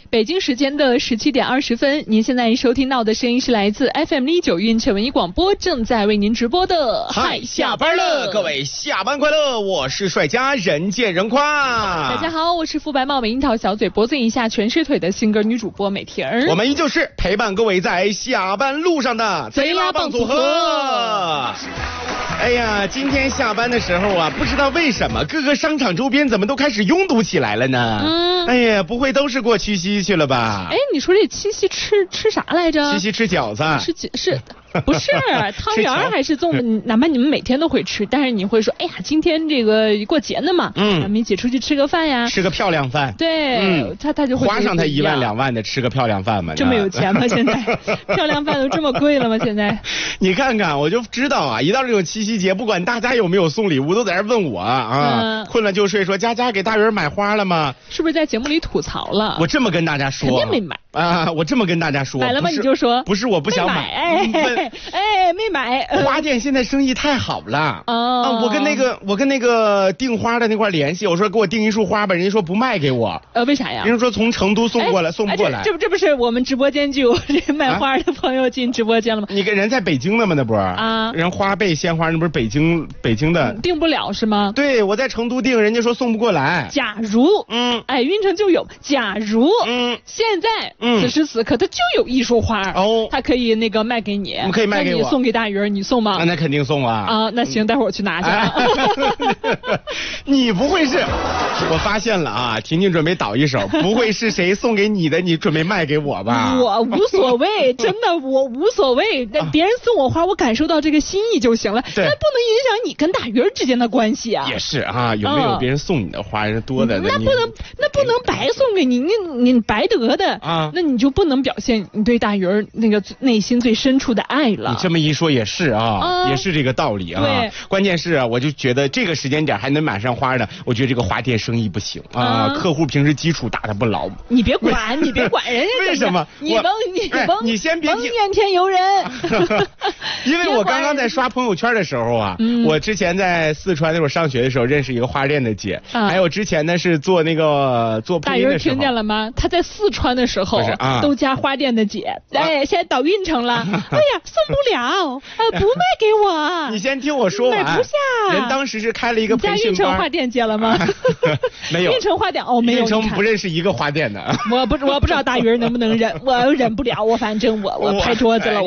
北京时间的17点20分，您现在收听到的声音是来自 FM109运城文艺广播正在为您直播的嗨，下班了，各位下班快乐，我是帅家人见人夸。 大家好，我是肤白貌美樱桃小嘴脖子以下全是腿的性格女主播美婷儿。 我们依旧是陪伴各位在下班路上的贼拉棒组合。哎呀，今天下班的时候啊，不知道为什么各个商场周边怎么都开始拥堵起来了呢？哎呀，不会都是过七夕去了吧？ 哎，你说这七夕吃啥来着？ 七夕吃饺子。 是。不是汤圆还是粽子，哪怕你们每天都会吃，但是你会说，哎呀，今天这个过节呢嘛，咱们一起出去吃个饭呀， 吃个漂亮饭。 对，他就会花上他1万2万的吃个漂亮饭嘛。 这么有钱吗？现在漂亮饭都这么贵了吗？现在你看看，我就知道啊，一到这种七夕节，不管大家有没有送礼物，都在这问我啊，困了就睡，说佳给大圆买花了吗？ 是不是在节目里吐槽了？ 我这么跟大家说， 肯定没买啊！我这么跟大家说， 买了吗？你就说不是我不想买， 没买。 花店现在生意太好了我跟那个订花的那块联系，我说给我订一束花吧，人家说不卖给我。 为啥呀？ 人家说从成都送过来，送不过来。 这不是我们直播间就有这卖花的朋友进直播间了吗？ 你跟人在北京的吗？那不是人花贝鲜花那不是北京的， 订不了是吗？ 对，我在成都订，人家说送不过来。 假如运城就有，假如现在此时此刻它就有一束花它可以那个卖给你， 可以卖给我， 你送给大鱼，你送吗？ 那肯定送啊！ 那行，待会儿我去拿去。 你不会是？我发现了啊，婷婷准备倒一手，不会是谁送给你的，你准备卖给我吧？ 我无所谓，真的我无所谓。别人送我花，我感受到这个心意就行了，那不能影响你跟大鱼之间的关系啊。 也是啊，有没有别人送你的花是多的？ 那不能白送给你，你白得的啊，那你就不能表现你对大鱼那个内心最深处的爱了。 你这么一说也是啊，也是这个道理啊。 对， 关键是我就觉得这个时间点还能买上花呢，我觉得这个花店生意不行啊，客户平时基础打得不牢。 你别管人家。 为什么？你先别怨天尤人。 因为我刚刚在刷朋友圈的时候啊，我之前在四川那会儿上学的时候认识一个花店的姐，还有之前呢是做配音的时候。 大人听见了吗？他在四川的时候都加花店的姐，现在到运城了，哎呀送不了，不卖给我。 你先听我说完。 买不下。 人当时是开了一个培训班。 在运城花店接了吗？ 没有。 运城花店没有。 运城不认识一个花店的。 我不知道大鱼能不能忍，我忍不了，反正我拍桌子了。